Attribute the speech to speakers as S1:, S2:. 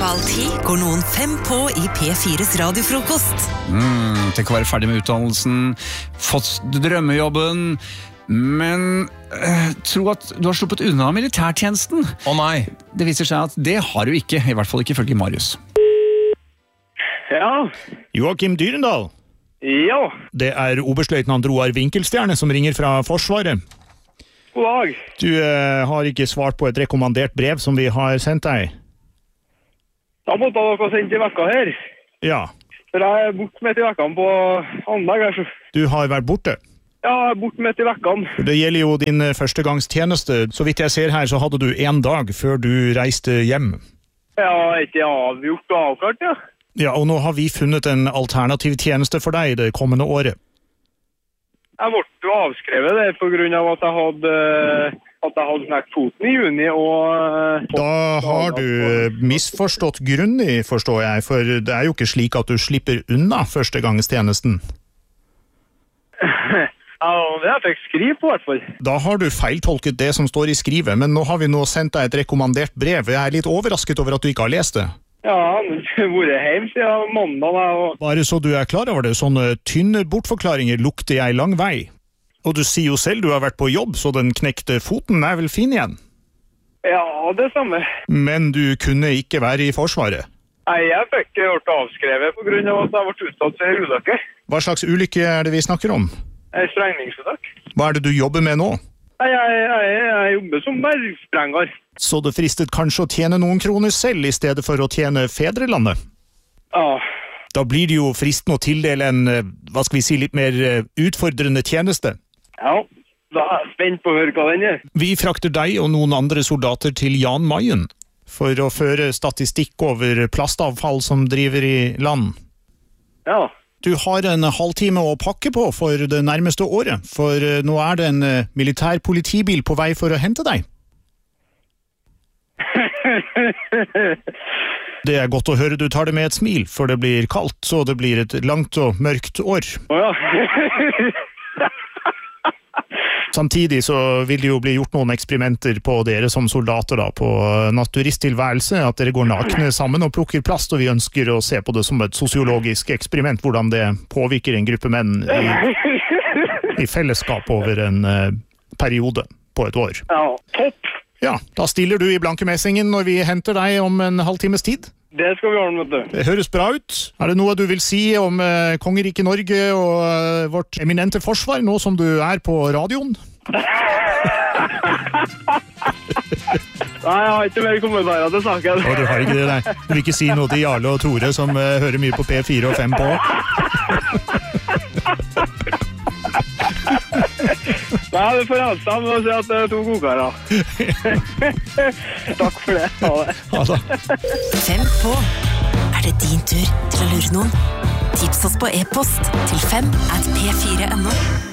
S1: halv 10 går noen 5 på i P4s radiofrokost.
S2: Tenk å være ferdig med utdannelsen, fått drømmejobben, men tro at du har sluppet unna militærtjenesten.
S3: Nei.
S2: Det viser seg at det har du ikke, i hvert fall ikke ifølge Marius.
S4: Ja.
S5: Joakim Dyrendal.
S4: Ja.
S5: Det oberstløytnant Roar Winkelstjerne som ringer fra Forsvaret.
S4: God dag.
S5: Du har ikke svart på et rekommandert brev som vi har sendt deg.
S4: Da måtte dere sendt i vekka her.
S5: Ja.
S4: For jeg borte midt i vekkene på anlegg. Altså.
S5: Du har vært borte.
S4: Ja, jeg borte midt i vekkene.
S5: Det gjelder jo din førstegangstjeneste. Så vidt jeg ser her, så hadde du 1 dag før du reiste hjem.
S4: Ja, ikke avgjort og avklart, ja.
S5: Ja, og nå har vi funnet en alternativ tjeneste for deg det kommende året.
S4: Jeg ble jo avskrevet det på grunn av at jeg hadde knekt foten i juni, og...
S5: Da har du misforstått grundig, forstår jeg, for det jo ikke slik at du slipper unna førstegangstjenesten.
S4: Ja, det jeg fikk skrive på hvert fall.
S5: Da har du feiltolket det som står i skrivet, men nå har vi sendt deg et rekommandert brev. Jeg litt overrasket over at du ikke har lest det.
S4: Ja, jeg har vært hjemme siden mandag.
S5: Bare så du klar over det, sånne tynne bortforklaringer lukter jeg lang vei. Og du sier jo selv du har vært på jobb, så den knekte foten vel fin igjen?
S4: Ja, det samme.
S5: Men du kunne ikke være i Forsvaret?
S4: Nei, jeg fikk vært avskrevet på grunn av at jeg ble utsatt for en ulykke.
S5: Hva slags ulykke det vi snakker om?
S4: En sprengningsulykke.
S5: Hva det du jobber med nå?
S4: Nei, jeg jobber som bergsprenger.
S5: Så det fristet kanskje å tjene noen kroner selv i stedet for å tjene fedrelandet?
S4: Ja.
S5: Da blir det jo fristende å tildele en, hva skal vi si, litt mer utfordrende tjeneste.
S4: Ja, da jeg spent på å høre hva den
S5: Vi frakter deg og noen andre soldater til Jan Mayen for å føre statistikk over plastavfall som driver i land.
S4: Ja.
S5: Du har en halvtime å pakke på for det nærmeste året, for nå det en militær politibil på vei for å hente deg. Det godt å høre du tar det med et smil, for det blir kaldt, så det blir et langt og mørkt år.
S4: Ja.
S5: Samtidig så vil det jo bli gjort noen eksperimenter på dere som soldater da, på naturisttilværelse, at dere går nakne sammen og plukker plast, og vi ønsker å se på det som et sosiologisk eksperiment, hvordan det påvirker en gruppe menn i fellesskap over en periode på et år.
S4: Ja, topp.
S5: Ja, da stiller du i blankemessingen når vi henter deg om en halvtimes tid.
S4: Det skal vi ordne, vet du.
S5: Det høres bra ut. Det noe du vil si om Kongeriket Norge og vårt eminente forsvar, nå som du på radioen?
S4: Nei, jeg har ikke mer kommentarer til saken.
S5: Du har ikke det, nei. Du vil ikke si noe til Jarle og Tore som hører mye på P4 og 5 på?
S4: Nei, du får alt sammen og si at det 2 kokarer. Takk for det. Ha det.
S5: Ha det.
S1: 5 på. Det din tur til å lure noen? Tips oss på e-post til 5@p4.no.